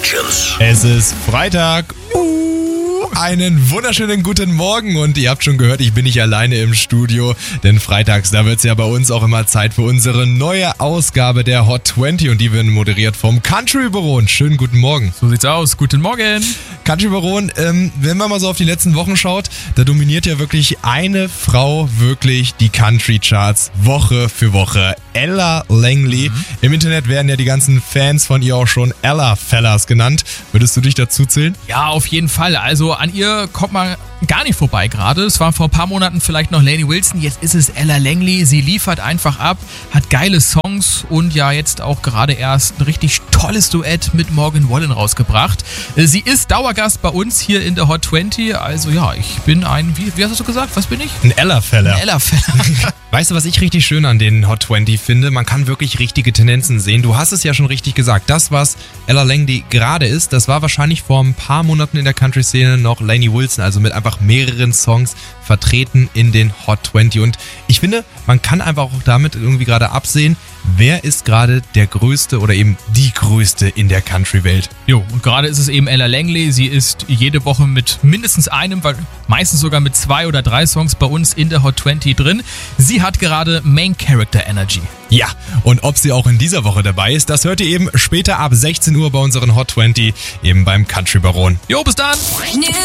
Legends. Es ist Freitag. Einen wunderschönen guten Morgen und ihr habt schon gehört, ich bin nicht alleine im Studio, denn freitags, da wird es ja bei uns auch immer Zeit für unsere neue Ausgabe der Hot 20 und die wird moderiert vom Country Baron. Schönen guten Morgen. So sieht's aus. Guten Morgen. Country Baron, wenn man mal so auf die letzten Wochen schaut, da dominiert ja wirklich eine Frau wirklich die Country Charts Woche für Woche. Ella Langley. Im Internet werden ja die ganzen Fans von ihr auch schon Ella Fellas genannt. Würdest du dich dazu zählen? Ja, auf jeden Fall. Also an ihr kommt man gar nicht vorbei gerade. Es war vor ein paar Monaten vielleicht noch Lainey Wilson, jetzt ist es Ella Langley. Sie liefert einfach ab, hat geile Songs und ja jetzt auch gerade erst ein richtig tolles Duett mit Morgan Wallen rausgebracht. Sie ist Dauergast bei uns hier in der Hot 20. Also ja, ich bin wie hast du gesagt? Was bin ich? Ein Ella-Feller. Ein Ella-Feller. Weißt du, was ich richtig schön an den Hot 20 finde? Man kann wirklich richtige Tendenzen sehen. Du hast es ja schon richtig gesagt. Das, was Ella Langley gerade ist, das war wahrscheinlich vor ein paar Monaten in der Country-Szene noch Lainey Wilson, also mit einfach mehreren Songs vertreten in den Hot 20. Und ich finde, man kann einfach auch damit irgendwie gerade absehen, wer ist gerade der Größte oder eben die Größte in der Country-Welt. Jo, und gerade ist es eben Ella Langley. Sie ist jede Woche mit mindestens einem, meistens sogar mit 2 oder 3 Songs bei uns in der Hot 20 drin. Sie hat gerade Main Character Energy. Ja, und ob sie auch in dieser Woche dabei ist, das hört ihr eben später ab 16 Uhr bei unseren Hot 20, eben beim Country Baron. Jo, bis dann!